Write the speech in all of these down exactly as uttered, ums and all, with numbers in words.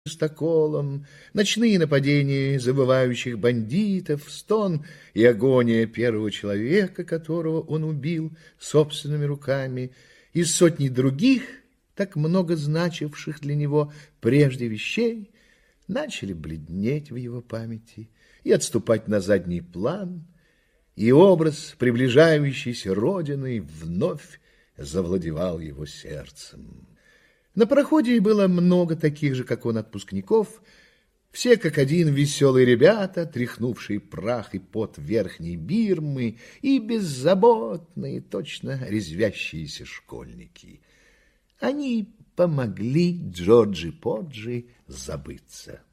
Стоколом, ночные нападения забывающих бандитов, стон и агония первого человека, которого он убил собственными руками, и сотни других, так много значивших для него прежде вещей, начали бледнеть в его памяти и отступать на задний план, и образ приближающейся Родины вновь завладевал его сердцем. На пароходе было много таких же, как он, отпускников, все как один веселые ребята, тряхнувшие прах и пот верхней Бирмы, и беззаботные, точно резвящиеся школьники. Они помогли Джорджи Порджи забыться.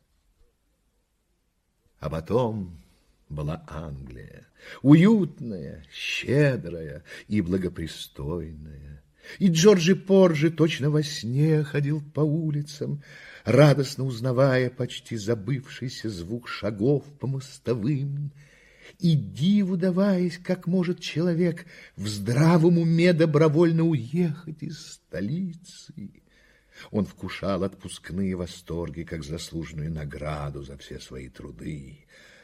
А потом была Англия, уютная, щедрая и благопристойная. И Джорджи Порджи точно во сне ходил по улицам, радостно узнавая почти забывшийся звук шагов по мостовым, и диву даваясь, как может человек в здравом уме добровольно уехать из столицы. Он вкушал отпускные восторги, как заслуженную награду за все свои труды.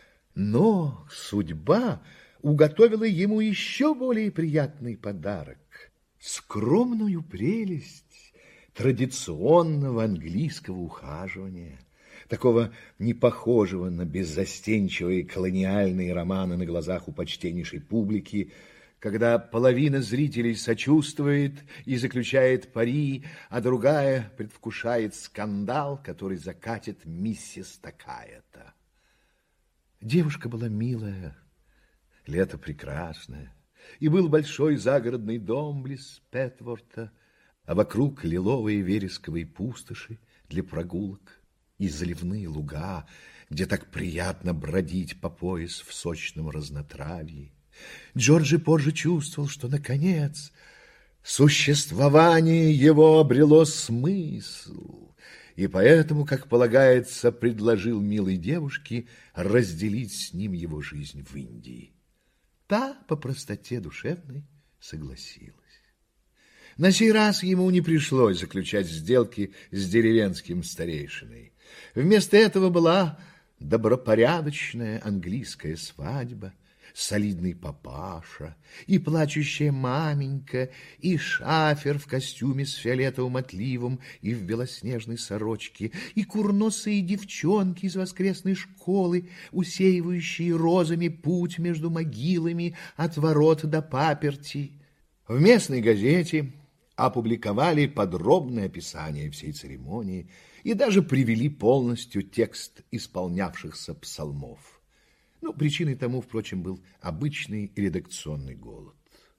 Но судьба уготовила ему еще более приятный подарок — скромную прелесть традиционного английского ухаживания, такого не похожего на беззастенчивые колониальные романы на глазах у почтеннейшей публики, когда половина зрителей сочувствует и заключает пари, а другая предвкушает скандал, который закатит миссис такая-то. Девушка была милая, лето прекрасное, и был большой загородный дом близ Петворта, а вокруг лиловые вересковые пустоши для прогулок и заливные луга, где так приятно бродить по пояс в сочном разнотравье. Джорджи Порджи чувствовал, что, наконец, существование его обрело смысл, и поэтому, как полагается, предложил милой девушке разделить с ним его жизнь в Индии. Та по простоте душевной согласилась. На сей раз ему не пришлось заключать сделки с деревенским старейшиной. Вместо этого была добропорядочная английская свадьба, солидный папаша, и плачущая маменька, и шафер в костюме с фиолетовым отливом и в белоснежной сорочке, и курносые девчонки из воскресной школы, усеивающие розами путь между могилами от ворот до паперти. В местной газете опубликовали подробное описание всей церемонии и даже привели полностью текст исполнявшихся псалмов. Ну, причиной тому, впрочем, был обычный редакционный голод.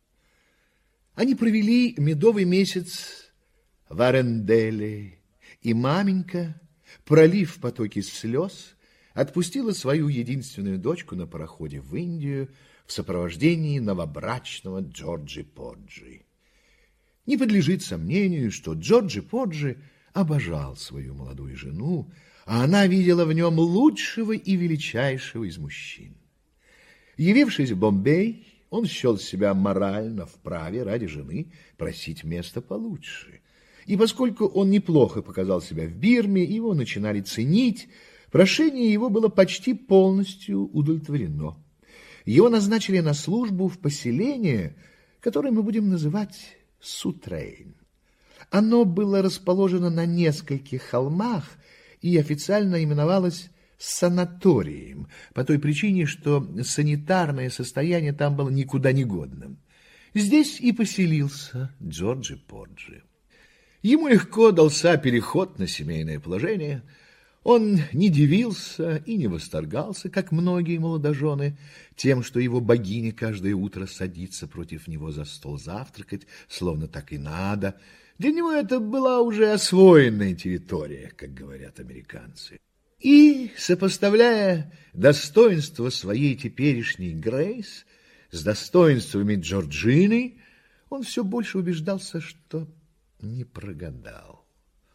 Они провели медовый месяц в Аренделе, и маменька, пролив потоки слез, отпустила свою единственную дочку на пароходе в Индию в сопровождении новобрачного Джорджи Порджи. Не подлежит сомнению, что Джорджи Порджи обожал свою молодую жену, а она видела в нем лучшего и величайшего из мужчин. Явившись в Бомбей, он счел себя морально вправе ради жены просить место получше. И поскольку он неплохо показал себя в Бирме, его начинали ценить, прошение его было почти полностью удовлетворено. Его назначили на службу в поселение, которое мы будем называть Сутрейн. Оно было расположено на нескольких холмах и официально именовалось санаторием, по той причине, что санитарное состояние там было никуда не годным. Здесь и поселился Джорджи Порджи. Ему легко дался переход на семейное положение. Он не дивился и не восторгался, как многие молодожены, тем, что его богиня каждое утро садится против него за стол завтракать, словно так и надо. Для него это была уже освоенная территория, как говорят американцы. И, сопоставляя достоинство своей теперешней Грейс с достоинствами Джорджины, он все больше убеждался, что не прогадал.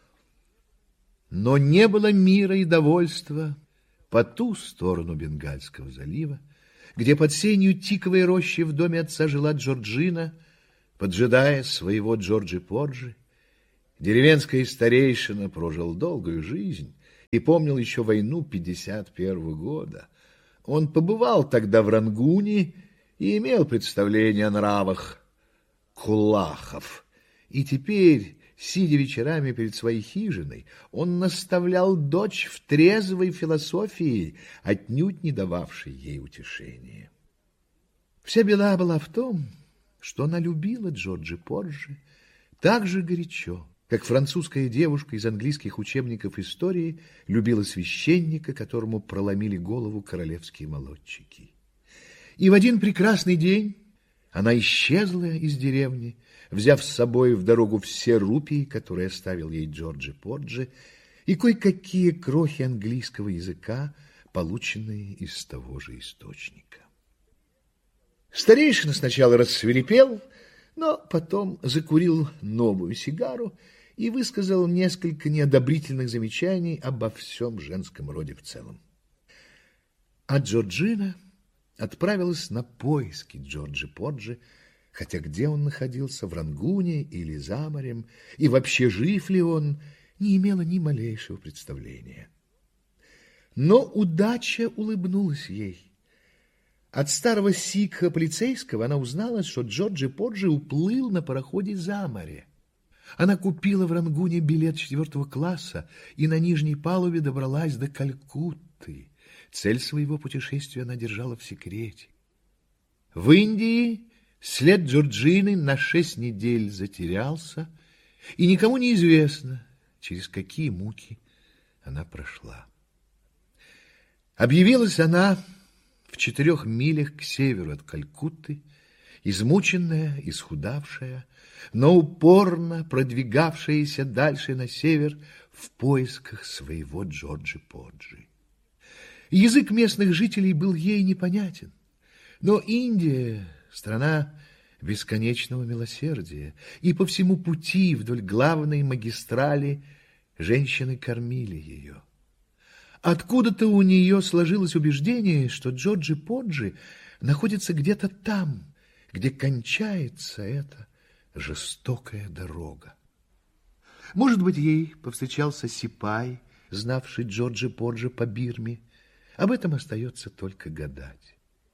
Но не было мира и довольства по ту сторону Бенгальского залива, где под сенью тиковой рощи в доме отца жила Джорджина, поджидая своего Джорджи Порджи. Деревенская старейшина прожил долгую жизнь и помнил еще войну пятьдесят первого года. Он побывал тогда в Рангуне и имел представление о нравах кулахов. И теперь, сидя вечерами перед своей хижиной, он наставлял дочь в трезвой философии, отнюдь не дававшей ей утешения. Вся беда была в том, что она любила Джорджа Порджи так же горячо, как французская девушка из английских учебников истории любила священника, которому проломили голову королевские молодчики. И в один прекрасный день она исчезла из деревни, взяв с собой в дорогу все рупии, которые оставил ей Джорджа Порджи, и кое-какие крохи английского языка, полученные из того же источника. Старейшина сначала рассвирепел, но потом закурил новую сигару и высказал несколько неодобрительных замечаний обо всем женском роде в целом. А Джорджина отправилась на поиски Джорджа Порджи, хотя где он находился, в Рангуне или за морем, и вообще жив ли он, не имела ни малейшего представления. Но удача улыбнулась ей. От старого сикха полицейского она узнала, что Джорджа Порджи уплыл на пароходе за море. Она купила в Рангуне билет четвертого класса и на нижней палубе добралась до Калькутты. Цель своего путешествия она держала в секрете. В Индии след Джорджины на шесть недель затерялся, и никому не известно, через какие муки она прошла. Объявилась она в четырех милях к северу от Калькутты, измученная, исхудавшая, но упорно продвигавшаяся дальше на север в поисках своего Джорджа Порджи. Язык местных жителей был ей непонятен, но Индия — страна бесконечного милосердия, и по всему пути вдоль главной магистрали женщины кормили ее. Откуда-то у нее сложилось убеждение, что Джорджа Порджи находится где-то там, где кончается эта жестокая дорога. Может быть, ей повстречался сипай, знавший Джорджа Порджи по Бирме. Об этом остается только гадать.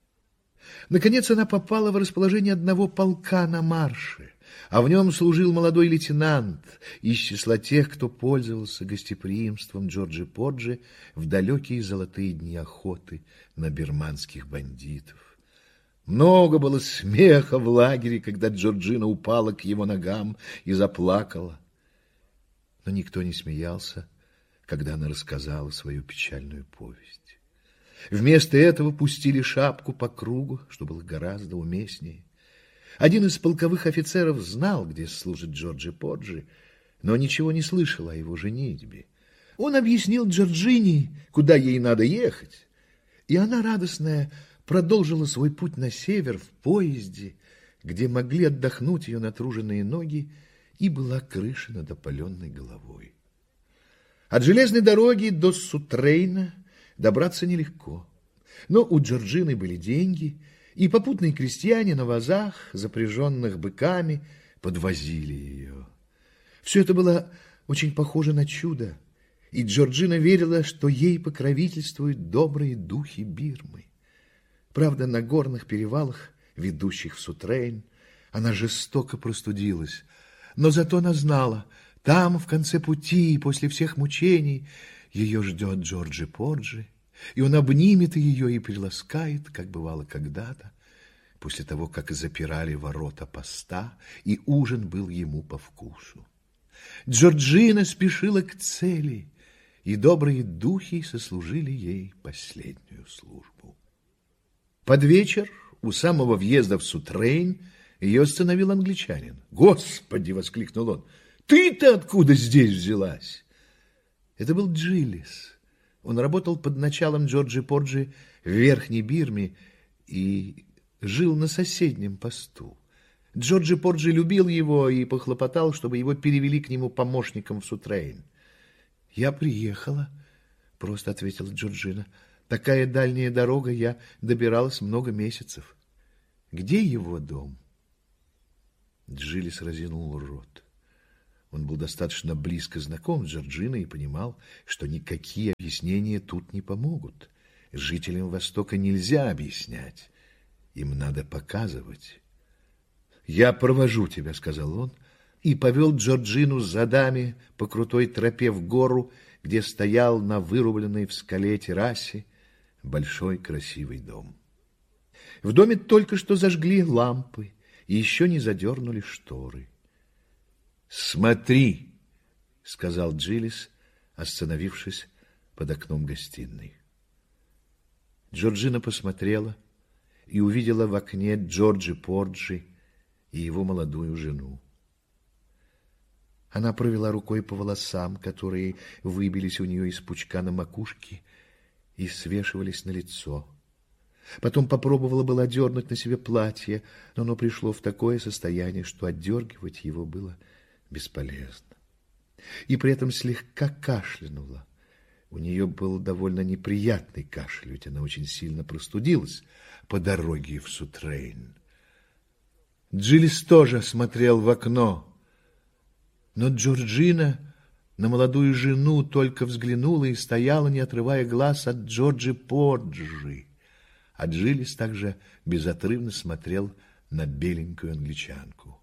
Наконец она попала в расположение одного полка на марше, а в нем служил молодой лейтенант из числа тех, кто пользовался гостеприимством Джорджа Порджи в далекие золотые дни охоты на бирманских бандитов. Много было смеха в лагере, когда Джорджина упала к его ногам и заплакала. Но никто не смеялся, когда она рассказала свою печальную повесть. Вместо этого пустили шапку по кругу, что было гораздо уместнее. Один из полковых офицеров знал, где служит Джорджа Порджи, но ничего не слышал о его женитьбе. Он объяснил Джорджине, куда ей надо ехать, и она, радостная, продолжила свой путь на север в поезде, где могли отдохнуть ее натруженные ноги, и была крыша над опаленной головой. От железной дороги до Сутрейна добраться нелегко, но у Джорджины были деньги, и попутные крестьяне на вазах, запряженных быками, подвозили ее. Все это было очень похоже на чудо, и Джорджина верила, что ей покровительствуют добрые духи Бирмы. Правда, на горных перевалах, ведущих в Сутрейн, она жестоко простудилась, но зато она знала, там, в конце пути, после всех мучений, ее ждет Джорджа Порджи, и он обнимет ее и приласкает, как бывало когда-то, после того, как запирали ворота поста, и ужин был ему по вкусу. Джорджина спешила к цели, и добрые духи сослужили ей последнюю службу. Под вечер, у самого въезда в Сутрейн, ее остановил англичанин. «Господи!» — воскликнул он. «Ты-то откуда здесь взялась?» Это был Джилис. Он работал под началом Джорджа Порджи в Верхней Бирме и жил на соседнем посту. Джорджа Порджи любил его и похлопотал, чтобы его перевели к нему помощником в Сутрейн. «Я приехала», — просто ответила Джорджина. «Такая дальняя дорога, я добиралась много месяцев. Где его дом?» Джилис разинул рот. Он был достаточно близко знаком с Джорджиной и понимал, что никакие объяснения тут не помогут. Жителям Востока нельзя объяснять, им надо показывать. «Я провожу тебя», — сказал он, и повел Джорджину с задами по крутой тропе в гору, где стоял на вырубленной в скале террасе большой красивый дом. В доме только что зажгли лампы и еще не задернули шторы. «Смотри», — сказал Джилис, остановившись под окном гостиной. Джорджина посмотрела и увидела в окне Джорджи Порджи и его молодую жену. Она провела рукой по волосам, которые выбились у нее из пучка на макушке и свешивались на лицо. Потом попробовала было одернуть на себе платье, но оно пришло в такое состояние, что отдергивать его было бесполезно. И при этом слегка кашлянула. У нее был довольно неприятный кашель, ведь она очень сильно простудилась по дороге в Сутрейн. Джилис тоже смотрел в окно, но Джорджина на молодую жену только взглянула и стояла, не отрывая глаз от Джорджи Порджи, а Джилис также безотрывно смотрел на беленькую англичанку.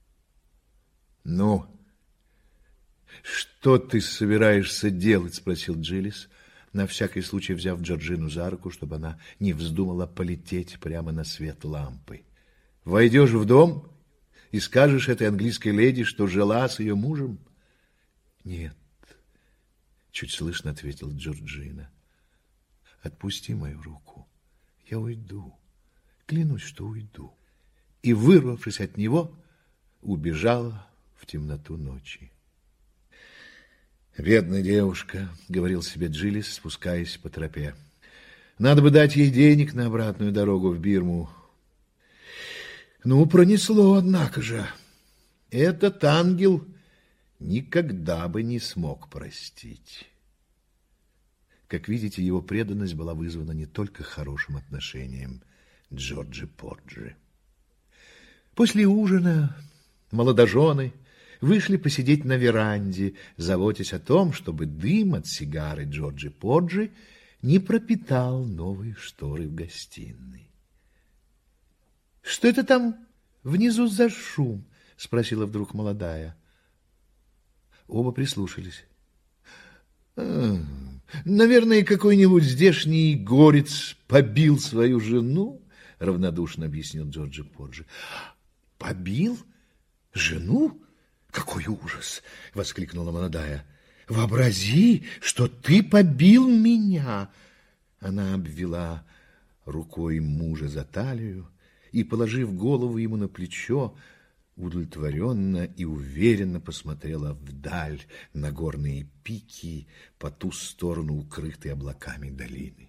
«Ну, что ты собираешься делать?» — спросил Джилис, на всякий случай взяв Джорджину за руку, чтобы она не вздумала полететь прямо на свет лампы. «Войдешь в дом и скажешь этой английской леди, что жила с ее мужем?» «Нет», — чуть слышно ответила Джорджина. «Отпусти мою руку, я уйду, клянусь, что уйду». И, вырвавшись от него, убежала в темноту ночи. «Бедная девушка», — говорил себе Джилис, спускаясь по тропе. «Надо бы дать ей денег на обратную дорогу в Бирму». Ну, пронесло, однако же. Этот ангел никогда бы не смог простить. Как видите, его преданность была вызвана не только хорошим отношением Джорджи Порджи. После ужина молодожены вышли посидеть на веранде, заботясь о том, чтобы дым от сигары Джорджи Порджи не пропитал новые шторы в гостиной. «Что это там внизу за шум?» — спросила вдруг молодая. Оба прислушались. «А, наверное, какой-нибудь здешний горец побил свою жену», — равнодушно объяснил Джорджи Порджи. «Побил? Жену? Какой ужас!» — воскликнула молодая. «Вообрази, что ты побил меня!» Она обвела рукой мужа за талию и, положив голову ему на плечо, удовлетворенно и уверенно посмотрела вдаль на горные пики по ту сторону укрытой облаками долины.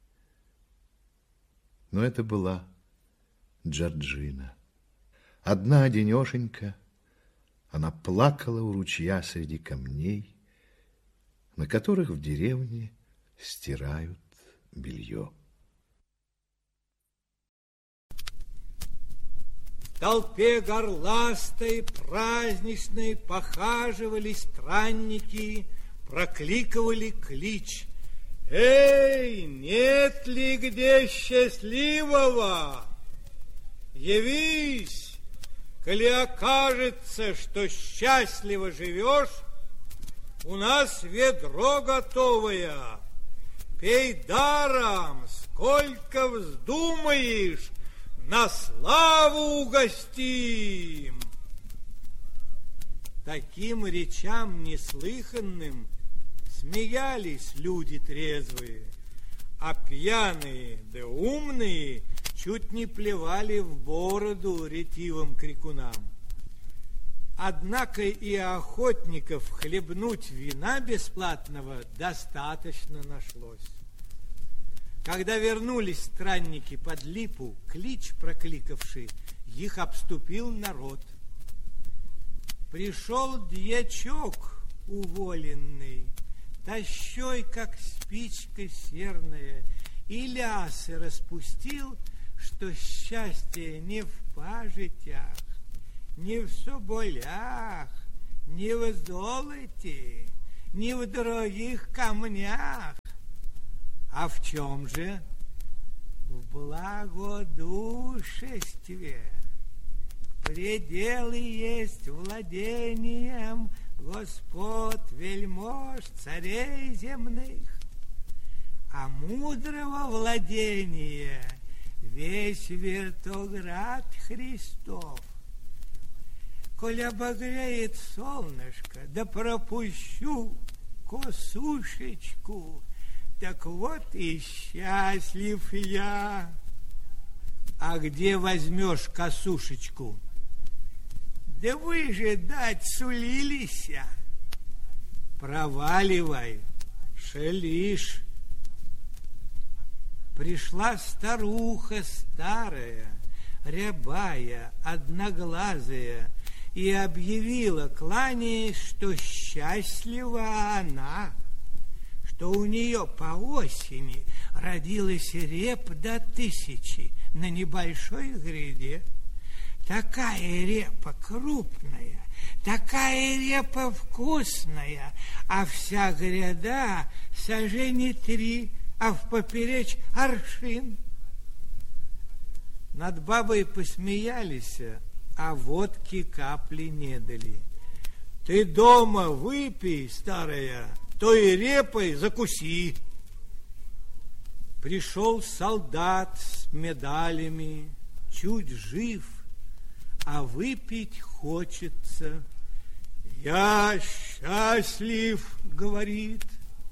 Но это была Джорджина. Одна-одинешенька она плакала у ручья среди камней, на которых в деревне стирают белье. В толпе горластой, праздничной похаживали странники, прокликивали клич: «Эй, нет ли где счастливого? Явись, коли окажется, что счастливо живешь, у нас ведро готовое, пей даром, сколько вздумаешь, на славу угостим!» Таким речам неслыханным смеялись люди трезвые, а пьяные да умные чуть не плевали в бороду ретивым крикунам. Однако и охотников хлебнуть вина бесплатного достаточно нашлось. Когда вернулись странники под липу, клич прокликавший, их обступил народ. Пришел дьячок уволенный, тащой, как спичка серная, и лясы распустил, что счастье не в пажитях, не в соболях, не в золоте, не в дорогих камнях. А в чем же? В благодушестве. Пределы есть владением господ, вельмож, царей земных. А мудрого владения весь вертоград Христов. Коль обогреет солнышко, да пропущу косушечку, так вот и счастлив я. А где возьмешь косушечку? Да вы же дать сулилися. Проваливай, шелишь. Пришла старуха старая, рябая, одноглазая, и объявила, кланяясь, что счастлива она, что у нее по осени родилась репа до тысячи на небольшой гряде. Такая репа крупная, такая репа вкусная, а вся гряда сажени три, а в поперечь аршин. Над бабой посмеялись, а водки капли не дали. Ты дома выпей, старая, той репой закуси. Пришел солдат с медалями, чуть жив, а выпить хочется. Я счастлив, говорит.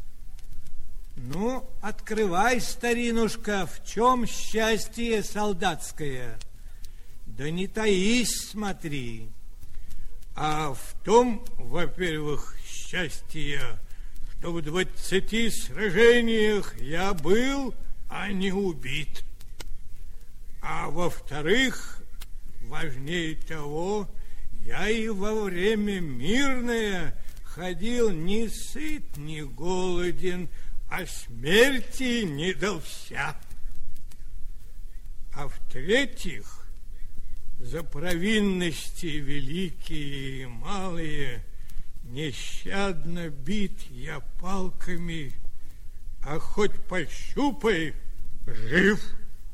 Ну, открывай, старинушка, в чем счастье солдатское? Да не таись, смотри. А в том, во-первых, счастье, что в двадцати сражениях я был, а не убит. А во-вторых, важнее того, я и во время мирное ходил не сыт, не голоден, а смерти не дался. А в-третьих, за провинности великие и малые нещадно бит я палками, а хоть пощупай, жив.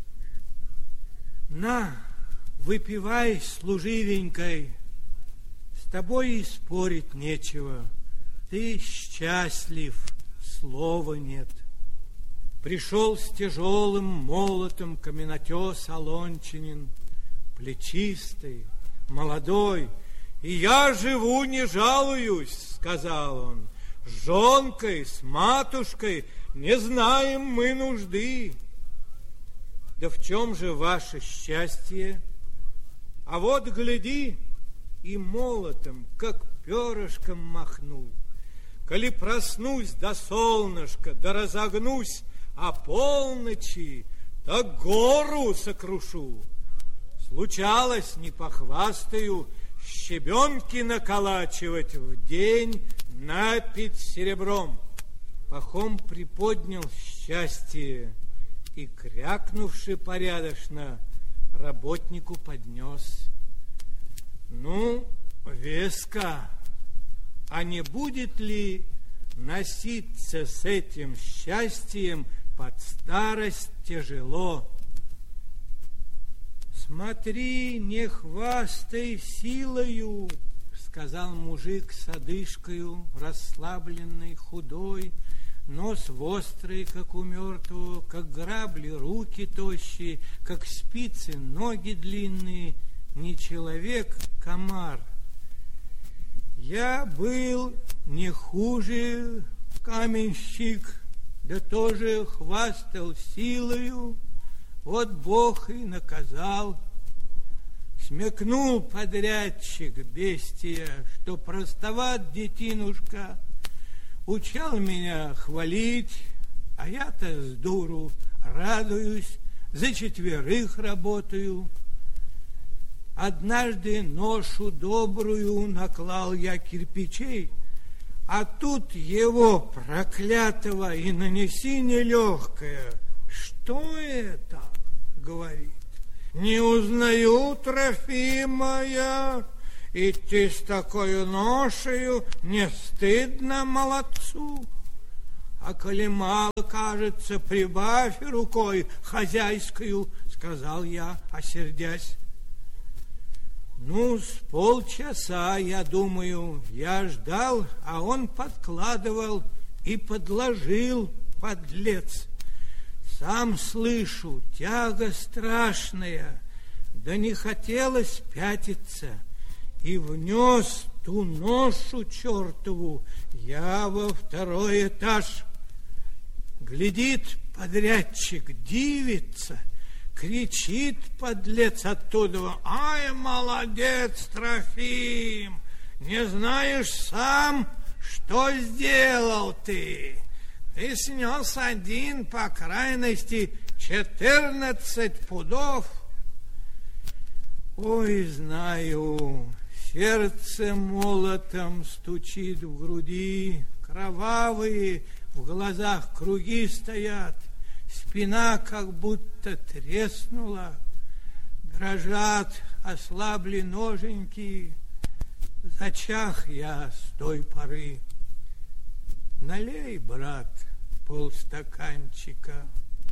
На, выпивай, служивенькой, с тобой и спорить нечего, ты счастлив, слова нет. Пришел с тяжелым молотом каменотес Алончинин, плечистый, молодой, и я живу, не жалуюсь, сказал он, с жонкой, с матушкой не знаем мы нужды. Да в чем же ваше счастье? А вот гляди, и молотом, как перышком махнул. Коли проснусь до солнышка, да разогнусь, а полночи, так гору сокрушу. Случалось, не похвастаю, щебенки наколачивать в день, напить серебром. Пахом приподнял счастье и, крякнувши порядочно, работнику поднес. Ну, веска, а не будет ли носиться с этим счастьем под старость тяжело? Смотри, не хвастай силою, сказал мужик с одышкою, расслабленный, худой, нос вострый, как у мертвого, как грабли руки тощие, как спицы ноги длинные, не человек, комар. Я был не хуже каменщик, да тоже хвастал силою, вот Бог и наказал. Смекнул подрядчик бестия, что простоват детинушка, учал меня хвалить, а я-то с дуру радуюсь, за четверых работаю. Однажды ношу добрую наклал я кирпичей, а тут его проклятого и нанеси нелегкое. Что это? Говорит. Не узнаю, Трофимая, идти с такой ношею не стыдно молодцу. А коли мало, кажется, прибавь рукой хозяйскую, сказал я, осердясь. Ну, с полчаса, я думаю, я ждал, а он подкладывал и подложил, подлец. Сам слышу, тяга страшная, да не хотелось пятиться, и внес ту ношу чертову я во второй этаж. Глядит подрядчик, дивится, кричит подлец оттуда: ай, молодец, Трофим, не знаешь сам, что сделал ты? Ты снес один, по крайности, четырнадцать пудов. Ой, знаю, сердце молотом стучит в груди, кровавые в глазах круги стоят, спина как будто треснула, дрожат ослабли ноженьки. Зачах я с той поры. Налей, брат, полстаканчика.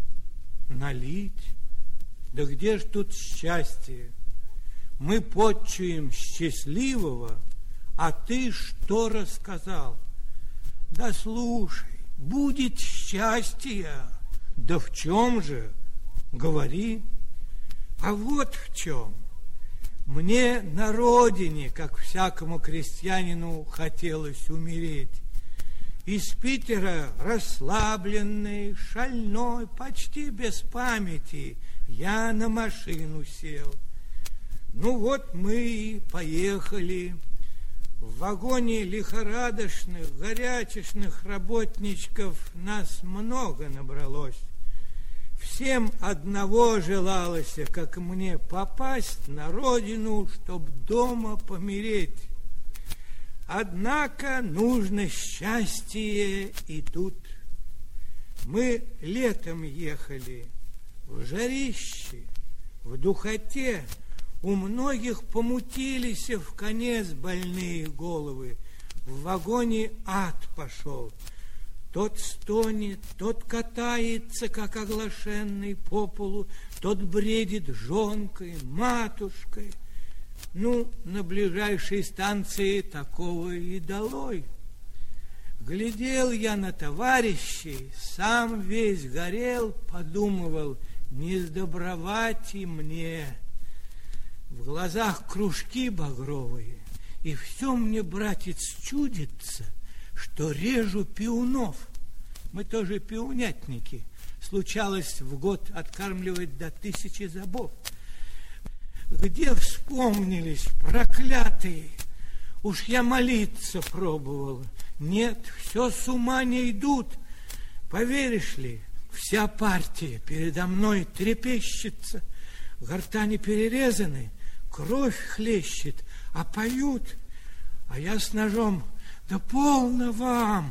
Налить? Да где ж тут счастье? Мы почуем счастливого, а ты что рассказал? Да слушай, будет счастье. Да в чем же? Говори. А вот в чем. Мне на родине, как всякому крестьянину, хотелось умереть. Из Питера расслабленный, шальной, почти без памяти, я на машину сел. Ну вот мы и поехали. В вагоне лихорадочных, горячечных работничков нас много набралось. Всем одного желалось, как мне, попасть на родину, чтоб дома помереть. Однако нужно счастье и тут. Мы летом ехали в жарище, в духоте. У многих помутились в конец больные головы. В вагоне ад пошел. Тот стонет, тот катается, как оглашенный по полу, тот бредит жонкой, матушкой. Ну, на ближайшей станции такого и долой. Глядел я на товарищей, сам весь горел, подумывал, не сдобровать и мне. В глазах кружки багровые, и все мне, братец, чудится, что режу пиунов. Мы тоже пиунятники. Случалось в год откармливать до тысячи забов. Где вспомнились проклятые? Уж я молиться пробовал. Нет, все с ума не идут. Поверишь ли, вся партия передо мной трепещется. Гортани перерезаны, кровь хлещет, а поют. А я с ножом: да полно вам!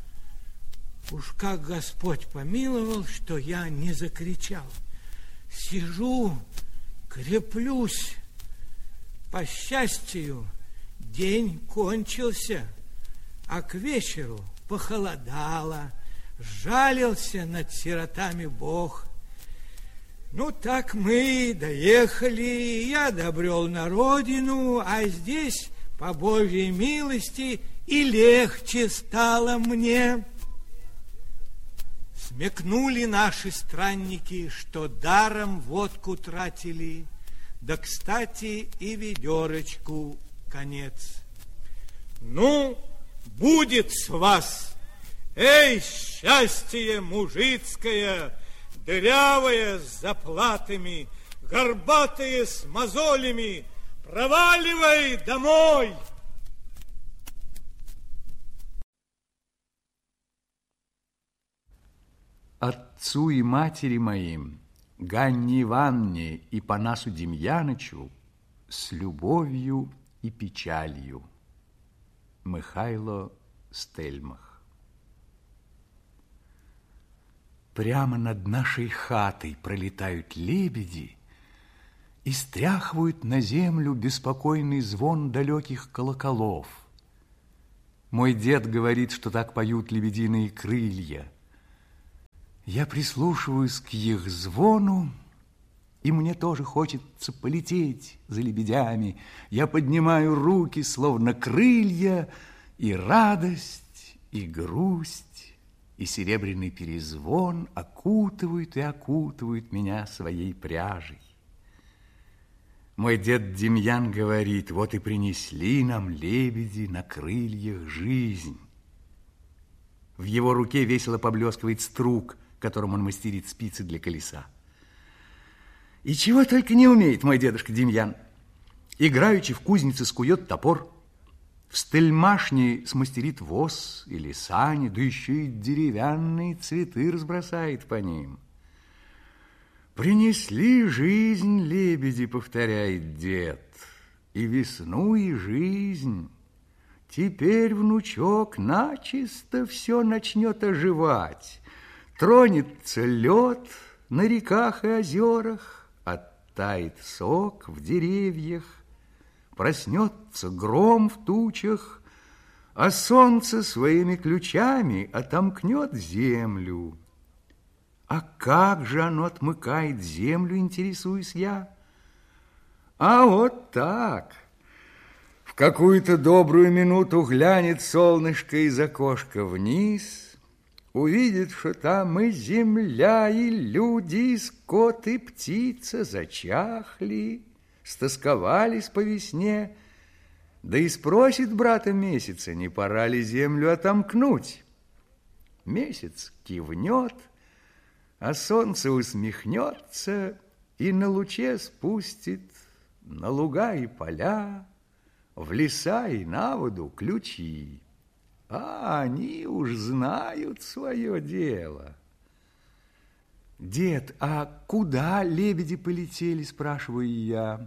Уж как Господь помиловал, что я не закричал. Сижу, креплюсь. По счастью, день кончился, а к вечеру похолодало, жалился над сиротами Бог. Ну, так мы доехали, я добрел на родину, а здесь, по Божьей милости, и легче стало мне. Смекнули наши странники, что даром водку тратили, да, кстати, и ведерочку конец. Ну, будет с вас, эй, счастье мужицкое, дырявое с заплатами, горбатое с мозолями, проваливай домой! Отцу и матери моим, Ганне Ивановне и Панасу Демьянычу, с любовью и печалью. Михайло Стельмах. Прямо над нашей хатой пролетают лебеди, и стряхивают на землю беспокойный звон далеких колоколов. Мой дед говорит, что так поют лебединые крылья. Я прислушиваюсь к их звону, и мне тоже хочется полететь за лебедями. Я поднимаю руки, словно крылья, и радость, и грусть, и серебряный перезвон окутывают и окутывают меня своей пряжей. Мой дед Демьян говорит: вот и принесли нам лебеди на крыльях жизнь. В его руке весело поблескивает струк, которым он мастерит спицы для колеса. И чего только не умеет мой дедушка Демьян. Играючи в кузнице скует топор, в стельмашне смастерит воз или сани, да еще и деревянные цветы разбросает по ним. Принесли жизнь лебеди, повторяет дед, и весну, и жизнь. Теперь внучок начисто все начнет оживать. Тронется лед на реках и озерах, оттает сок в деревьях, проснется гром в тучах, а солнце своими ключами отомкнет землю. А как же оно отмыкает землю, интересуюсь я? А вот так. В какую-то добрую минуту глянет солнышко из окошка вниз, увидит, что там и земля, и люди, и скот, и птица зачахли, стосковались по весне, да и спросит брата месяца, не пора ли землю отомкнуть. Месяц кивнет, а солнце усмехнется и на луче спустит на луга и поля, в леса и на воду ключи. А они уж знают свое дело. Дед, а куда лебеди полетели, спрашиваю я.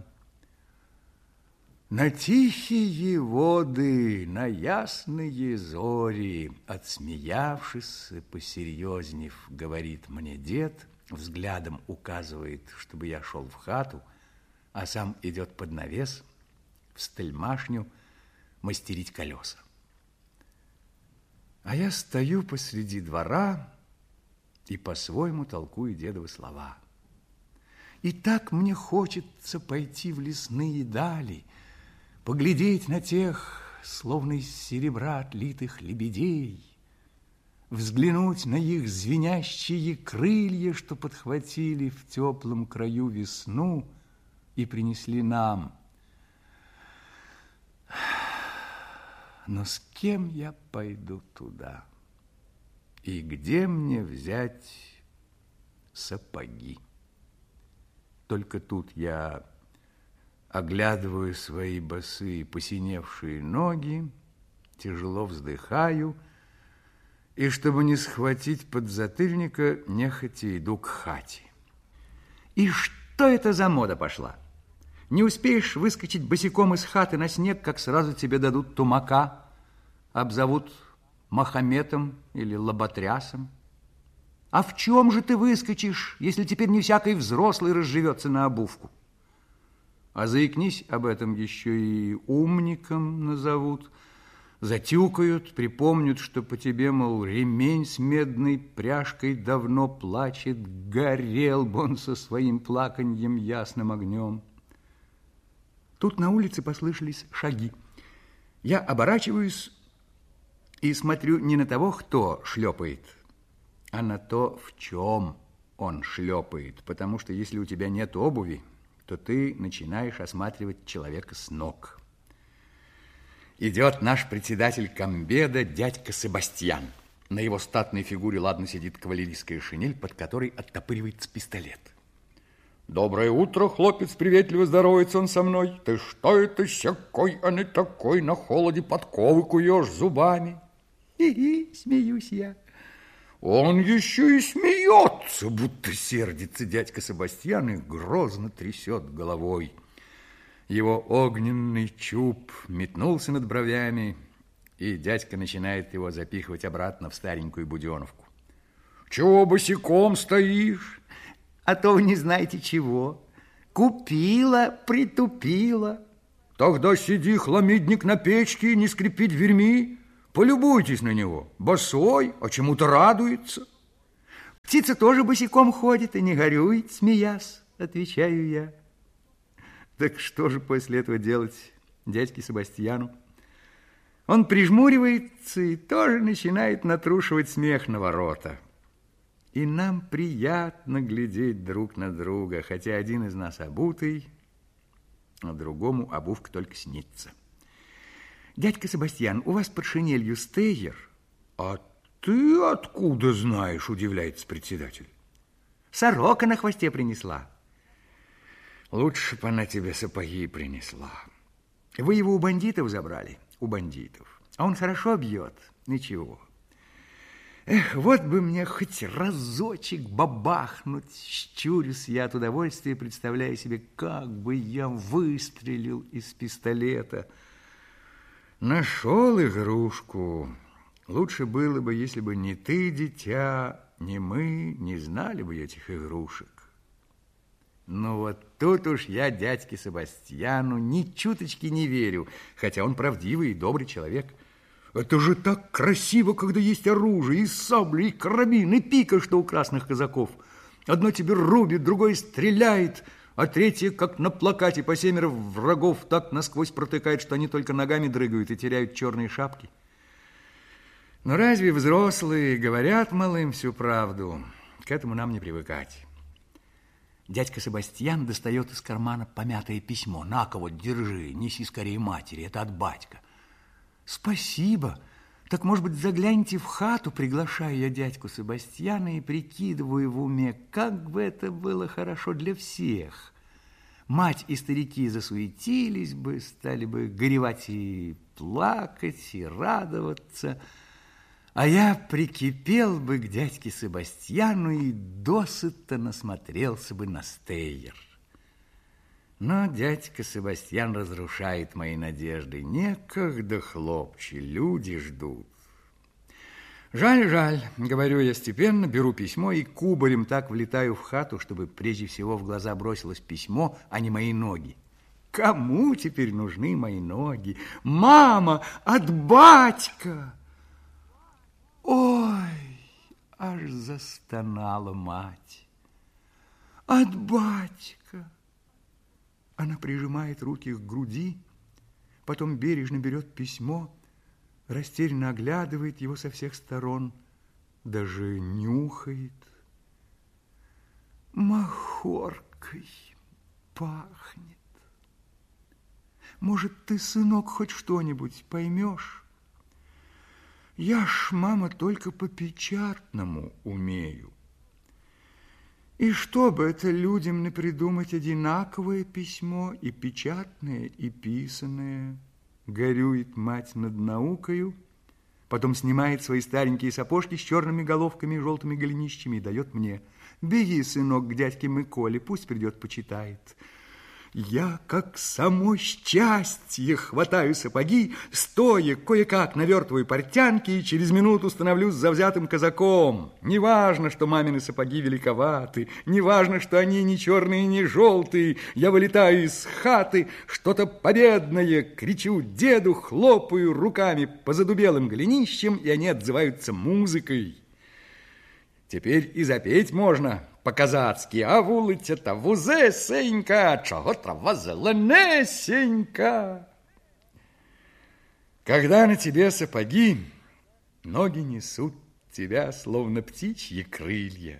На тихие воды, на ясные зори, отсмеявшись и посерьезнев, говорит мне дед, взглядом указывает, чтобы я шел в хату, а сам идет под навес в стельмашню мастерить колеса. А я стою посреди двора и по-своему толкую дедовы слова. И так мне хочется пойти в лесные дали, поглядеть на тех, словно из серебра отлитых лебедей, взглянуть на их звенящие крылья, что подхватили в теплом краю весну и принесли нам. Но с кем я пойду туда? И где мне взять сапоги? Только тут я оглядываю свои босые посиневшие ноги, тяжело вздыхаю, и, чтобы не схватить подзатыльника, нехотя иду к хате. И что это за мода пошла? Не успеешь выскочить босиком из хаты на снег, как сразу тебе дадут тумака, обзовут Махометом или Лоботрясом. А в чем же ты выскочишь, если теперь не всякий взрослый разживется на обувку? А заикнись об этом, еще и умником назовут, затюкают, припомнят, что по тебе, мол, ремень с медной пряжкой давно плачет, горел бы он со своим плаканьем ясным огнем. Тут на улице послышались шаги. Я оборачиваюсь и смотрю не на того, кто шлепает, а на то, в чем он шлепает. Потому что если у тебя нет обуви, то ты начинаешь осматривать человека с ног. Идет наш председатель комбеда, дядька Себастьян. На его статной фигуре ладно сидит кавалерийская шинель, под которой оттопыривается пистолет. «Доброе утро, хлопец!» — приветливо здоровается он со мной. «Ты что это сякой, а не такой, на холоде подковы куешь зубами?» «Хи-хи!» — смеюсь я. Он еще и смеется, будто сердится дядька Себастьян и грозно трясет головой. Его огненный чуб метнулся над бровями, и дядька начинает его запихивать обратно в старенькую буденовку. «Чего босиком стоишь?» «А то вы не знаете чего. купила, притупила. Тогда сиди, хламидник, на печке, не скрипи дверьми. Полюбуйтесь на него. Босой, а чему-то радуется. Птица тоже босиком ходит и не горюет, смеясь, отвечаю я. Так что же после этого делать дядьке Себастьяну? Он прижмуривается и тоже начинает натрушивать смех на ворота. И нам приятно глядеть друг на друга, хотя один из нас обутый, а другому обувка только снится. Дядька Себастьян, у вас под шинелью стейер? А ты откуда знаешь, удивляется председатель. Сорока на хвосте принесла. Лучше бы она тебе сапоги принесла. Вы его у бандитов забрали? У бандитов. А он хорошо бьет? Ничего. Эх, вот бы мне хоть разочек бабахнуть. Щурюсь я от удовольствия, представляя себе, как бы я выстрелил из пистолета. Нашел игрушку. Лучше было бы, если бы не ты, дитя, ни мы не знали бы этих игрушек. Ну вот тут уж я дядьке Себастьяну ни чуточки не верю, хотя он правдивый и добрый человек. Это же так красиво, когда есть оружие, и сабли, и карабин, и пика, что у красных казаков. Одно тебе рубит, другое стреляет, а третье, как на плакате, по семеро врагов так насквозь протыкает, что они только ногами дрыгают и теряют черные шапки. Но разве взрослые говорят малым всю правду? К этому нам не привыкать. Дядька Себастьян достает из кармана помятое письмо. На-ка вот, держи, неси скорее матери, это от батька. Спасибо. Так, может быть, загляните в хату, приглашаю я дядьку Себастьяна и прикидываю в уме, как бы это было хорошо для всех. Мать и старики засуетились бы, стали бы горевать и плакать, и радоваться. А я прикипел бы к дядьке Себастьяну и досыта насмотрелся бы на стейер. Но дядька Себастьян разрушает мои надежды. Некогда, хлопче, люди ждут. Жаль, жаль, говорю я степенно, беру письмо и кубарем так влетаю в хату, чтобы прежде всего в глаза бросилось письмо, а не мои ноги. Кому теперь нужны мои ноги? Мама, от батька! Ой, аж застонала мать. От батька. Она прижимает руки к груди, потом бережно берет письмо, растерянно оглядывает его со всех сторон, даже нюхает. Махоркой пахнет. Может, ты, сынок, хоть что-нибудь поймешь? Я ж, мама, только по-печатному умею. И чтобы это людям не придумать одинаковое письмо, и печатное, и писанное, горюет мать над наукою, потом снимает свои старенькие сапожки с черными головками и желтыми голенищами и дает мне. Беги, сынок, к дядьке Миколе, пусть придет, почитает. Я, как само счастье, хватаю сапоги, стоя кое-как навертываю портянки и через минуту становлюсь завзятым казаком. Неважно, что мамины сапоги великоваты, неважно, что они ни черные, ни желтые. Я вылетаю из хаты, что-то победное, кричу деду, хлопаю руками по задубелым голенищам, и они отзываются музыкой. Теперь и запеть можно по-казацки. А вулиця-то вузесенька, чого трава зеленесенька. Когда на тебе сапоги, ноги несут тебя, словно птичьи крылья.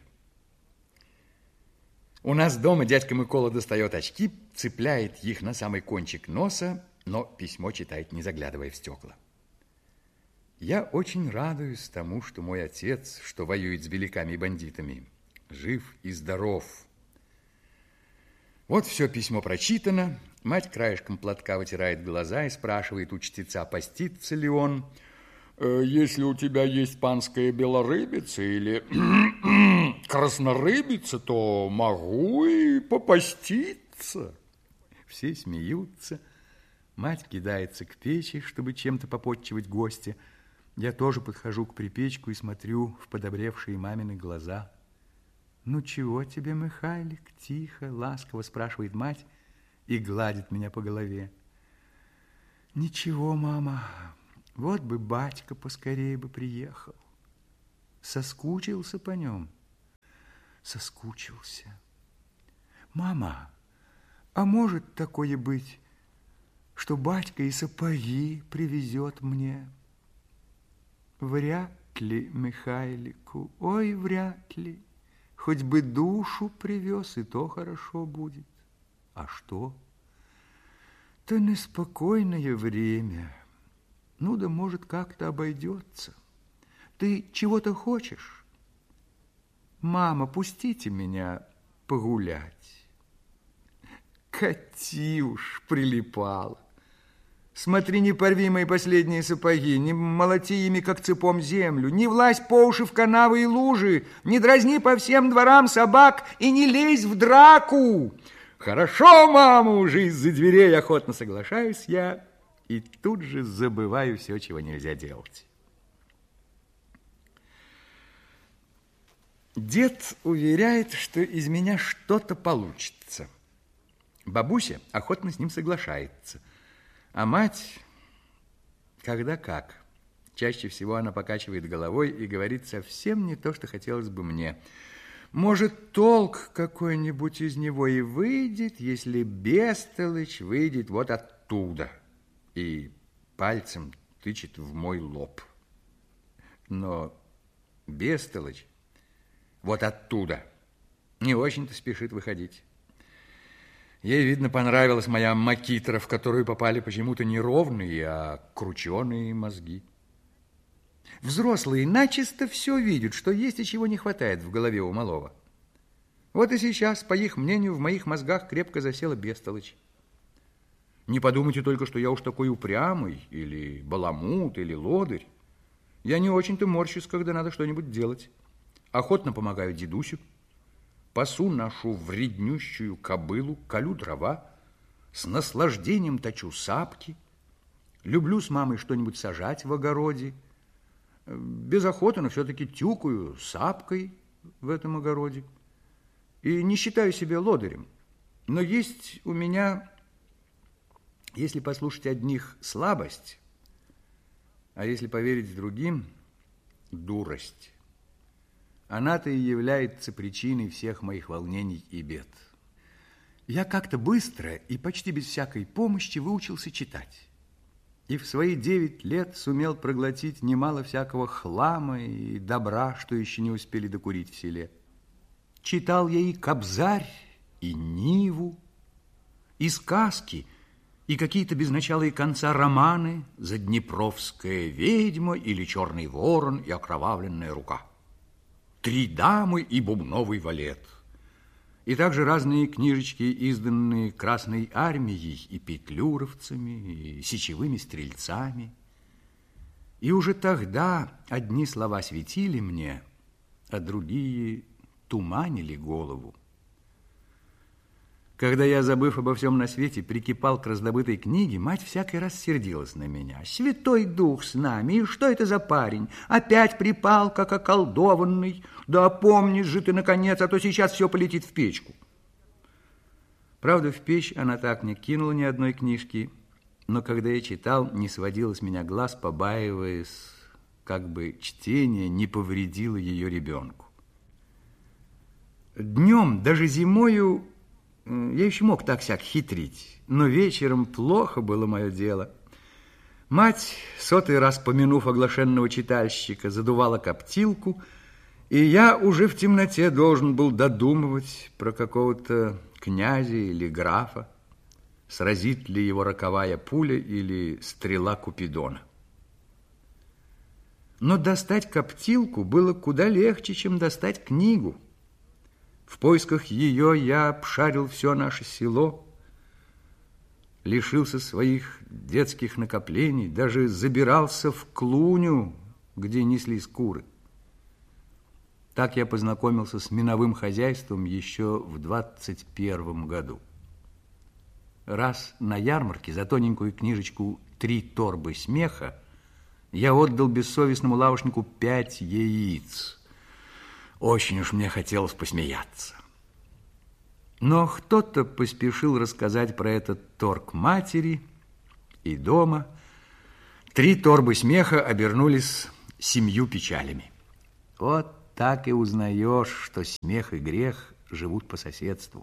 У нас дома дядька Микола достает очки, цепляет их на самый кончик носа, но письмо читает, не заглядывая в стекла. Я очень радуюсь тому, что мой отец, что воюет с беляками и бандитами, жив и здоров. Вот все письмо прочитано. Мать краешком платка вытирает глаза и спрашивает у чтеца, постится ли он. Если у тебя есть панская белорыбица или краснорыбица, то могу и попаститься. Все смеются. Мать кидается к печи, чтобы чем-то попотчевать гостя. Я тоже подхожу к припечку и смотрю в подобревшие мамины глаза. Ну, чего тебе, Михайлик? Тихо, ласково спрашивает мать и гладит меня по голове. Ничего, мама, вот бы батька поскорее бы приехал. Соскучился по нем. Соскучился. Мама, а может такое быть, что батька и сапоги привезет мне? Вряд ли, Михайлику, ой, вряд ли. Хоть бы душу привез, и то хорошо будет. А что? То неспокойное время. Ну да, может, как-то обойдется. Ты чего-то хочешь? Мама, пустите меня погулять. Катюш, прилипала. Смотри, не порви мои последние сапоги, не молоти ими, как цепом, землю, не влазь по уши в канавы и лужи, не дразни по всем дворам собак и не лезь в драку. Хорошо, мама, уже из-за дверей охотно соглашаюсь я и тут же забываю все, чего нельзя делать. Дед уверяет, что из меня что-то получится. Бабуся охотно с ним соглашается. А мать, когда как. Чаще всего она покачивает головой и говорит совсем не то, что хотелось бы мне. Может, толк какой-нибудь из него и выйдет, если бестолочь выйдет вот оттуда. И пальцем тычет в мой лоб. Но бестолочь вот оттуда не очень-то спешит выходить. Ей, видно, понравилась моя макитра, в которую попали почему-то не ровные, а крученые мозги. Взрослые начисто все видят, что есть и чего не хватает в голове у малого. Вот и сейчас, по их мнению, в моих мозгах крепко засела бестолочь. Не подумайте только, что я уж такой упрямый, или баламут, или лодырь. Я не очень-то морщусь, когда надо что-нибудь делать. Охотно помогаю дедусю. Пасу нашу вреднющую кобылу, колю дрова, с наслаждением точу сапки, люблю с мамой что-нибудь сажать в огороде, без охоты, но все-таки тюкаю сапкой в этом огороде и не считаю себя лодырем. Но есть у меня, если послушать одних, слабость, а если поверить другим, дурость. Она-то и является причиной всех моих волнений и бед. Я как-то быстро и почти без всякой помощи выучился читать. И в свои девять лет сумел проглотить немало всякого хлама и добра, что еще не успели докурить в селе. Читал я и «Кобзарь», и «Ниву», и сказки, и какие-то без начала и конца романы «Заднепровская ведьма» или «Черный ворон» и «Окровавленная рука». «Три дамы» и «Бубновый валет». И также разные книжечки, изданные Красной армией и петлюровцами, и сечевыми стрельцами. И уже тогда одни слова светили мне, а другие туманили голову. Когда я, забыв обо всем на свете, прикипал к раздобытой книге, мать всякий раз сердилась на меня. «Святой Дух с нами! И что это за парень? Опять припал, как околдованный? Да опомнись же ты, наконец, а то сейчас все полетит в печку!» Правда, в печь она так не кинула ни одной книжки, но когда я читал, не сводила с меня глаз, побаиваясь, как бы чтение не повредило ее ребенку. Днем, даже зимою, я еще мог так-сяк хитрить, но вечером плохо было мое дело. Мать, сотый раз помянув оглашенного читальщика, задувала коптилку, и я уже в темноте должен был додумывать про какого-то князя или графа, сразит ли его роковая пуля или стрела Купидона. Но достать коптилку было куда легче, чем достать книгу. В поисках ее я обшарил все наше село, лишился своих детских накоплений, даже забирался в клуню, где неслись куры. Так я познакомился с миновым хозяйством еще в двадцать первом году. Раз на ярмарке за тоненькую книжечку «Три торбы смеха» я отдал бессовестному лавочнику пять яиц. Очень уж мне хотелось посмеяться. Но кто-то поспешил рассказать про этот торг матери, и дома три торбы смеха обернулись семью печалями. Вот так и узнаешь, что смех и грех живут по соседству.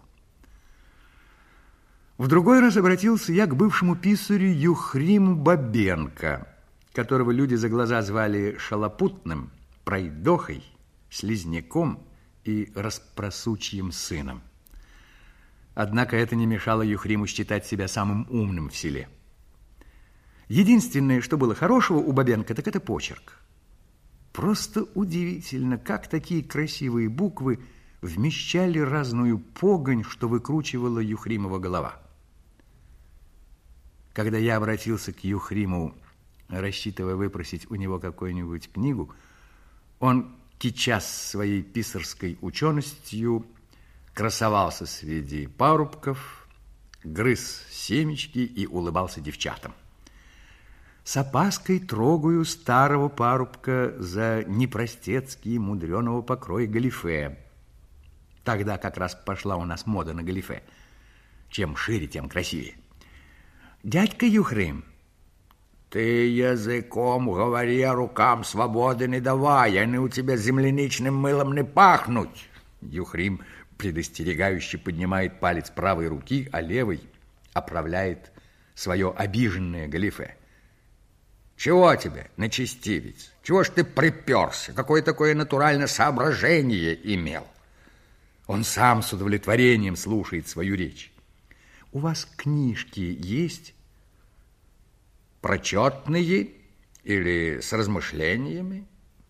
В другой раз обратился я к бывшему писарю Юхриму Бабенко, которого люди за глаза звали шалопутным, пройдохой, слизняком и распросучьим сыном. Однако это не мешало Юхриму считать себя самым умным в селе. Единственное, что было хорошего у Бабенко, так это почерк. Просто удивительно, как такие красивые буквы вмещали разную погонь, что выкручивала Юхримова голова. Когда я обратился к Юхриму, рассчитывая выпросить у него какую-нибудь книгу, он, кичась своей писарской ученостью, красовался среди парубков, грыз семечки и улыбался девчатам. С опаской трогаю старого парубка за непростецкие мудреного покроя галифе. Тогда как раз пошла у нас мода на галифе. Чем шире, тем красивее. Дядька Юхрим, ты языком говори, а рукам свободы не давай, они у тебя земляничным мылом не пахнут. Юхрим предостерегающе поднимает палец правой руки, а левой оправляет свое обиженное галифе. Чего тебе, нечестивец? Чего ж ты приперся? Какое такое натуральное соображение имел? Он сам с удовлетворением слушает свою речь. У вас книжки есть? Прочетные или с размышлениями?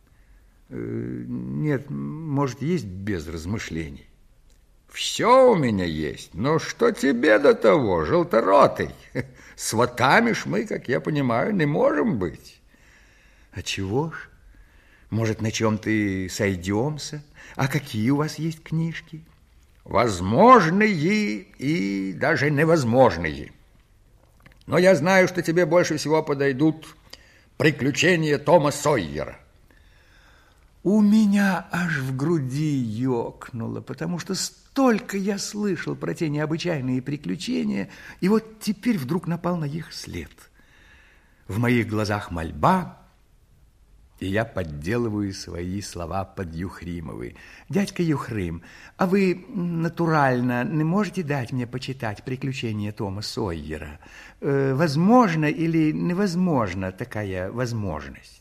Нет, может, есть без размышлений. Все у меня есть, но что тебе до того, желторотый? Сватами ж мы, как я понимаю, не можем быть. А чего ж? Может, на чем-то и сойдемся? А какие у вас есть книжки? Возможные и даже невозможные. Но я знаю, что тебе больше всего подойдут приключения Тома Сойера. У меня аж в груди ёкнуло, потому что столько я слышал про те необычайные приключения, и вот теперь вдруг напал на их след. В моих глазах мольба, и я подделываю свои слова под Юхримовы. Дядька Юхрим, а вы натурально не можете дать мне почитать приключения Тома Сойера? Э, возможно или невозможно такая возможность?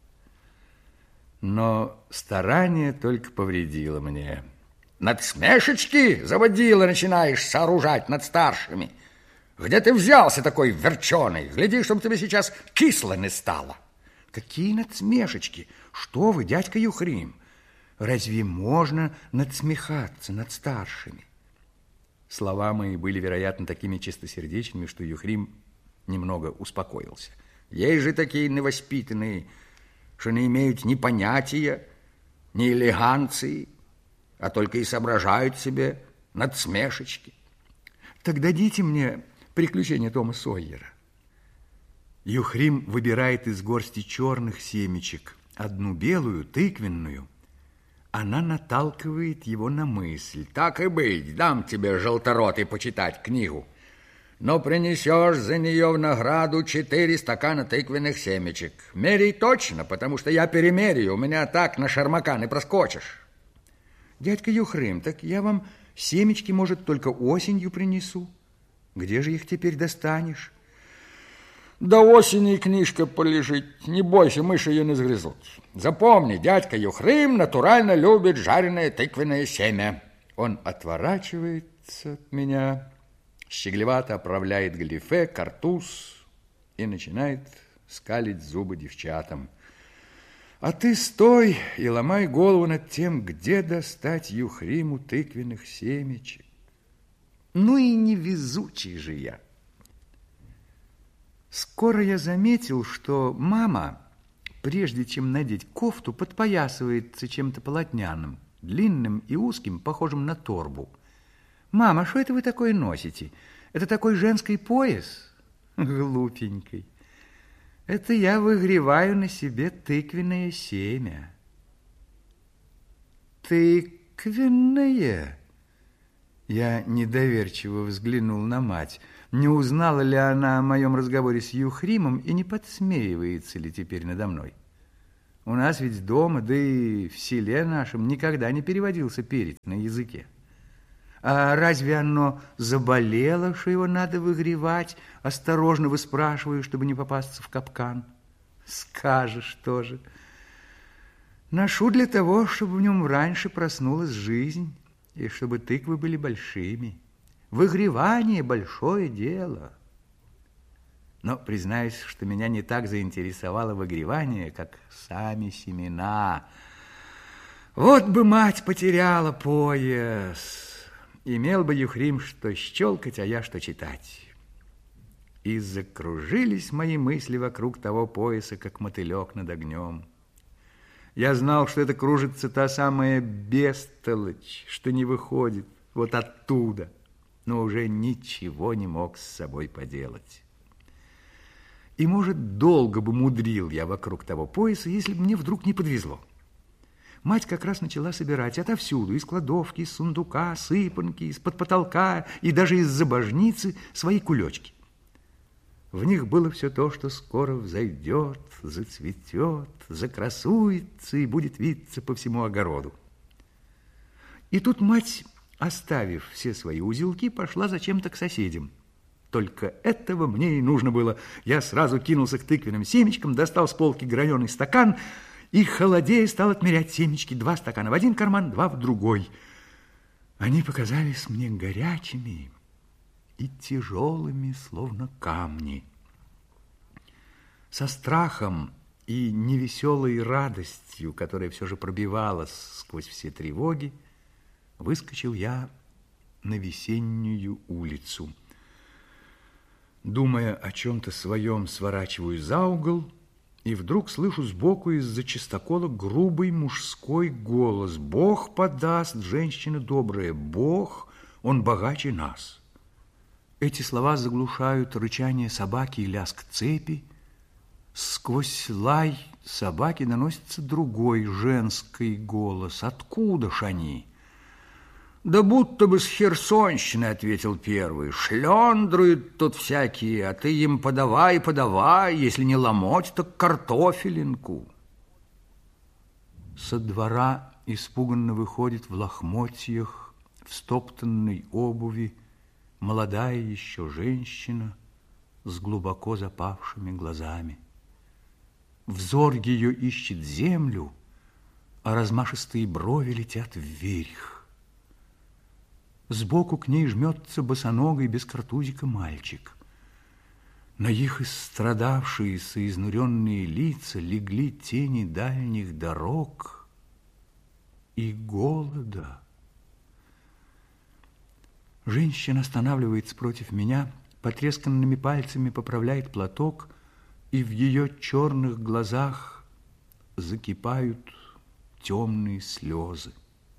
Но старание только повредило мне. Надсмешечки, заводила, начинаешь сооружать над старшими. Где ты взялся такой верченый? Гляди, чтобы тебе сейчас кисло не стало. Какие надсмешечки? Что вы, дядька Юхрим? Разве можно надсмехаться над старшими? Слова мои были, вероятно, такими чистосердечными, что Юхрим немного успокоился. Есть же такие невоспитанные, что не имеют ни понятия, ни элеганции, а только и соображают себе надсмешечки. Так дадите мне приключения Тома Сойера. Юхрим выбирает из горсти черных семечек одну белую, тыквенную. Она наталкивает его на мысль. Так и быть, дам тебе, желторотый, почитать книгу. Но принесешь за нее в награду четыре стакана тыквенных семечек. Меряй точно, потому что я перемерю, у меня так на шармака не проскочишь. Дядька Юхрим, так я вам семечки, может, только осенью принесу. Где же их теперь достанешь? До осени книжка полежит. Не бойся, мыши ее не сгрызут. Запомни, дядька Юхрим натурально любит жареное тыквенное семя. Он отворачивается от меня, щеглевато оправляет галифе, картуз и начинает скалить зубы девчатам. А ты стой и ломай голову над тем, где достать Юхриму тыквенных семечек. Ну и невезучий же я. Скоро я заметил, что мама, прежде чем надеть кофту, подпоясывается чем-то полотняным, длинным и узким, похожим на торбу. «Мама, что это вы такое носите? Это такой женский пояс?» Глупенький. Это я выгреваю на себе тыквенное семя. Тыквенные? Я недоверчиво взглянул на мать. Не узнала ли она о моем разговоре с Юхримом и не подсмеивается ли теперь надо мной? У нас ведь дома, да и в селе нашем никогда не переводился перец на языке. А разве оно заболело, что его надо выгревать? Осторожно выспрашиваю, чтобы не попасться в капкан. Скажешь тоже. Ношу для того, чтобы в нем раньше проснулась жизнь, и чтобы тыквы были большими. Выгревание – большое дело. Но признаюсь, что меня не так заинтересовало выгревание, как сами семена. Вот бы мать потеряла пояс. Имел бы Юхрим что щелкать, а я что читать. И закружились мои мысли вокруг того пояса, как мотылек над огнем. Я знал, что это кружится та самая бестолочь, что не выходит вот оттуда, но уже ничего не мог с собой поделать. И, может, долго бы мудрил я вокруг того пояса, если бы мне вдруг не подвезло. Мать как раз начала собирать отовсюду, из кладовки, из сундука, сыпанки, из-под потолка и даже из-за божницы свои кулечки. В них было все то, что скоро взойдет, зацветет, закрасуется и будет виться по всему огороду. И тут мать, оставив все свои узелки, пошла зачем-то к соседям. Только этого мне и нужно было. Я сразу кинулся к тыквенным семечкам, достал с полки граненый стакан и, холодея, стал отмерять семечки. Два стакана в один карман, два в другой. Они показались мне горячими и тяжелыми, словно камни. Со страхом и невеселой радостью, которая все же пробивалась сквозь все тревоги, выскочил я на весеннюю улицу. Думая о чем-то своем, сворачиваю за угол, и вдруг слышу сбоку из-за чистокола грубый мужской голос. «Бог подаст, женщина добрая, Бог, он богаче нас». Эти слова заглушают рычание собаки и лязг цепи. Сквозь лай собаки доносится другой женский голос. «Откуда ж они?» «Да будто бы с Херсонщины», — ответил первый. «Шлендруют тут всякие, а ты им подавай, подавай, если не ломоть, так картофелинку». Со двора испуганно выходит в лохмотьях, в стоптанной обуви, молодая еще женщина с глубоко запавшими глазами. Взор ее ищет землю, а размашистые брови летят вверх. Сбоку к ней жмется босоногий без картузика мальчик. На их истрадавшиеся, изнуренные лица легли тени дальних дорог и голода. Женщина останавливается против меня, потресканными пальцами поправляет платок, и в ее черных глазах закипают темные слезы.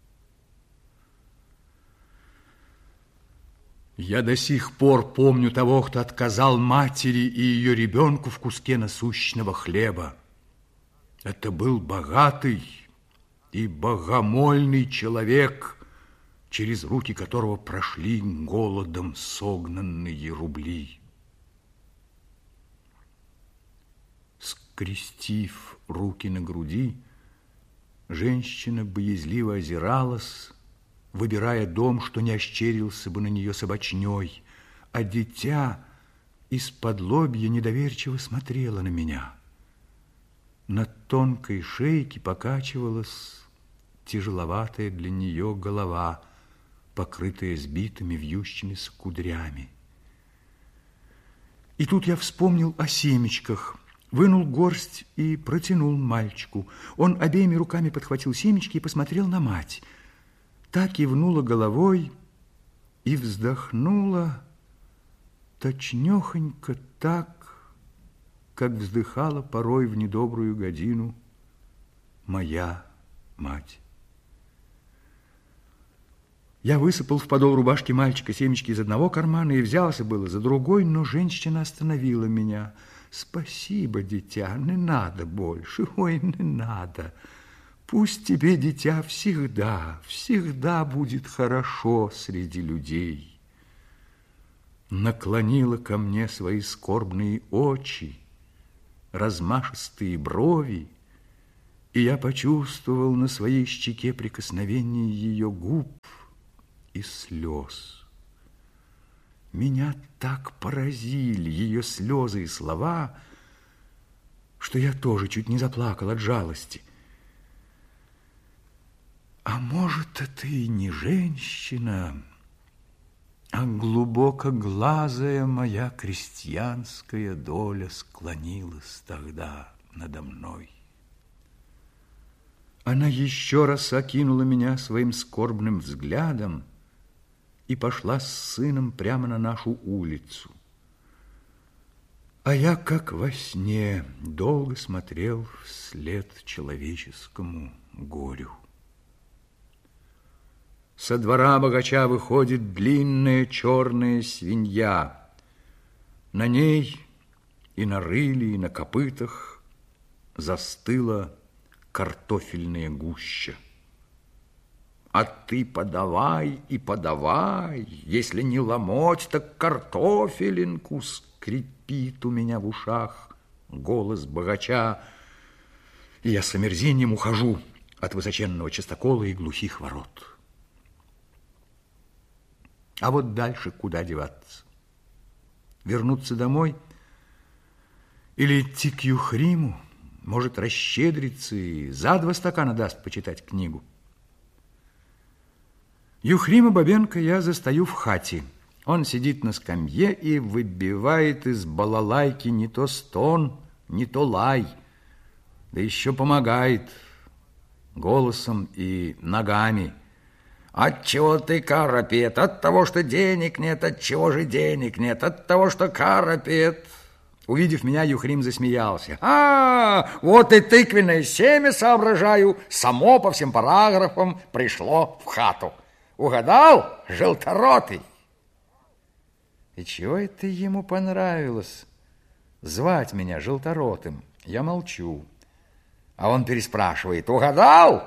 Я до сих пор помню того, кто отказал матери и ее ребенку в куске насущного хлеба. Это был богатый и богомольный человек, через руки которого прошли голодом согнанные рубли. Скрестив руки на груди, женщина боязливо озиралась, выбирая дом, что не ощерился бы на нее собачней, а дитя из-под лобья недоверчиво смотрело на меня. На тонкой шейке покачивалась тяжеловатая для нее голова, покрытая сбитыми вьющимися кудрями. И тут я вспомнил о семечках, вынул горсть и протянул мальчику. Он обеими руками подхватил семечки и посмотрел на мать. Та кивнула головой и вздохнула точнёхонько так, как вздыхала порой в недобрую годину моя мать. Я высыпал в подол рубашки мальчика семечки из одного кармана и взялся было за другой, но женщина остановила меня. «Спасибо, дитя, не надо больше, ой, не надо. Пусть тебе, дитя, всегда, всегда будет хорошо среди людей. Наклонила ко мне свои скорбные очи, размашистые брови, и я почувствовал на своей щеке прикосновение ее губ и слез. Меня так поразили ее слезы и слова, что я тоже чуть не заплакал от жалости. А может, это и не женщина, а глубокоглазая моя крестьянская доля склонилась тогда надо мной. Она еще раз окинула меня своим скорбным взглядом и пошла с сыном прямо на нашу улицу. А я, как во сне, долго смотрел вслед человеческому горю. Со двора богача выходит длинная черная свинья. На ней и на рыле, и на копытах застыла картофельная гуща. А ты подавай и подавай, если не ломоть, так картофелинку, скрипит у меня в ушах голос богача, и я с омерзением ухожу от высоченного частокола и глухих ворот. А вот дальше куда деваться? Вернуться домой или идти к Юхриму? Может, расщедриться и за два стакана даст почитать книгу. Юхрима Бабенко я застаю в хате. Он сидит на скамье и выбивает из балалайки не то стон, не то лай, да еще помогает голосом и ногами. Отчего ты, Карапет? От того, что денег нет. От чего же денег нет? От того, что Карапет. Увидев меня, Юхрим засмеялся. А, вот и тыквенное семя, соображаю, само по всем параграфам пришло в хату. Угадал, желторотый? И чего это ему понравилось звать меня желторотым? Я молчу. А он переспрашивает. Угадал?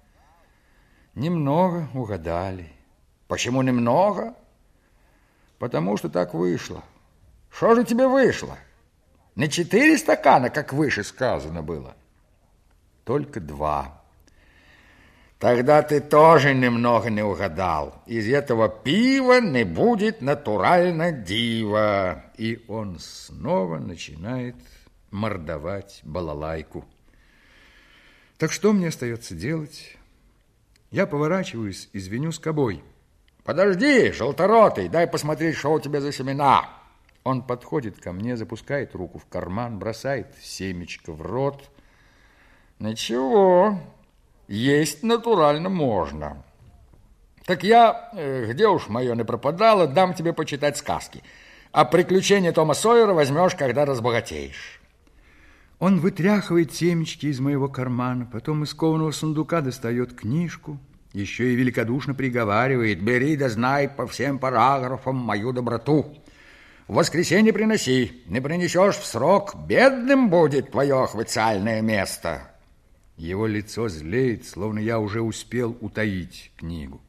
Немного угадали. Почему немного? Потому что так вышло. Что же тебе вышло? Не четыре стакана, как выше сказано было? Только два. Тогда ты тоже немного не угадал. Из этого пива не будет натурально дива. И он снова начинает мордовать балалайку. Так что мне остается делать? Я поворачиваюсь и звеню скобой. Подожди, желторотый, дай посмотреть, что у тебя за семена. Он подходит ко мне, запускает руку в карман, бросает семечко в рот. Ничего, есть натурально можно. Так я, где уж мое не пропадало, дам тебе почитать сказки. А приключения Тома Сойера возьмешь, когда разбогатеешь. Он вытряхивает семечки из моего кармана, потом из кованого сундука достает книжку, еще и великодушно приговаривает: бери да знай по всем параграфам мою доброту. В воскресенье приноси, не принесешь в срок, бедным будет твое охвыциальное место. Его лицо злеет, словно я уже успел утаить книгу.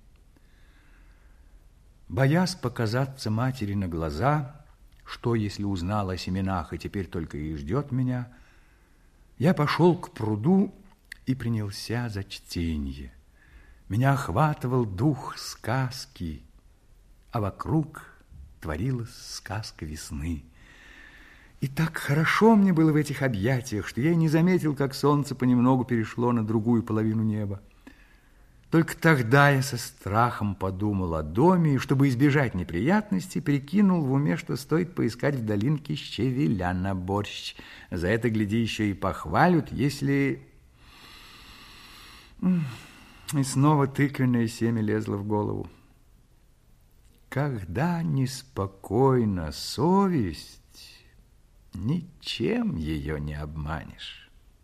Боясь показаться матери на глаза, что если узнала о семенах и теперь только и ждет меня, я пошел к пруду и принялся за чтение. Меня охватывал дух сказки, а вокруг творилась сказка весны. И так хорошо мне было в этих объятиях, что я и не заметил, как солнце понемногу перешло на другую половину неба. Только тогда я со страхом подумал о доме, и, чтобы избежать неприятностей, прикинул в уме, что стоит поискать в долинке щавеля на борщ. За это, гляди, еще и похвалят, если... И снова тыквенное семя лезло в голову. Когда неспокойна совесть, ничем ее не обманешь.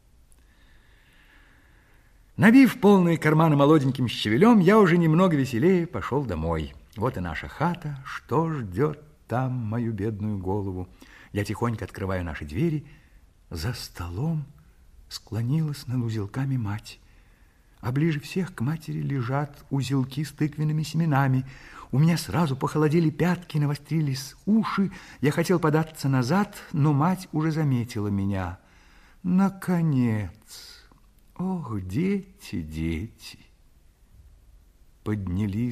Набив полные карманы молоденьким щавелем, я уже немного веселее пошел домой. Вот и наша хата. Что ждет там мою бедную голову? Я тихонько открываю наши двери. За столом склонилась над узелками мать. а ближе всех к матери лежат узелки с тыквенными семенами. У меня сразу похолодели пятки, навострились уши. Я хотел податься назад, но мать уже заметила меня. Наконец! Ох, дети, дети! Поднялись